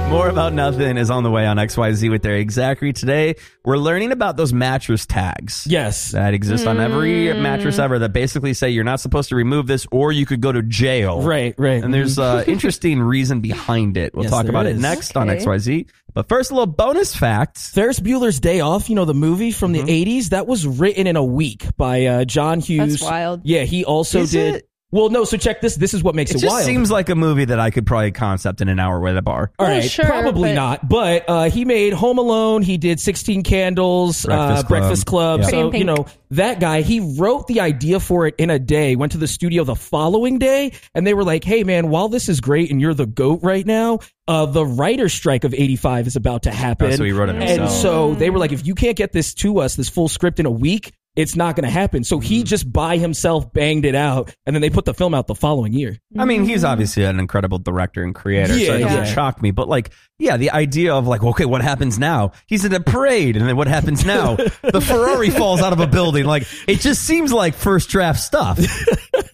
More About Nothing is on the way on XYZ with Darius Zachary. Today, we're learning about those mattress tags. Yes. That exist on every mattress ever that basically say you're not supposed to remove this or you could go to jail. Right. And there's interesting reason behind it. We'll talk about it next on XYZ. But first, a little bonus fact. Ferris Bueller's Day Off, the movie from the 80s, that was written in a week by John Hughes. That's wild. Yeah, he also did... It? Well, no, so check this. This is what makes it wild. It just seems like a movie that I could probably concept in an hour at a bar. All right, sure, probably not. But he made Home Alone. He did 16 Candles, Breakfast Club. Yep. So, that guy, he wrote the idea for it in a day, went to the studio the following day, and they were like, hey, man, while this is great and you're the GOAT right now, the writer's strike of 85 is about to happen. Oh, so he wrote it himself. And so they were like, if you can't get this to us, this full script in a week, it's not going to happen. So he just by himself banged it out, and then they put the film out the following year. I mean, he's obviously an incredible director and creator, so it doesn't shock me. But the idea of okay, what happens now? He's in a parade, and then what happens now? The Ferrari falls out of a building. It just seems like first draft stuff.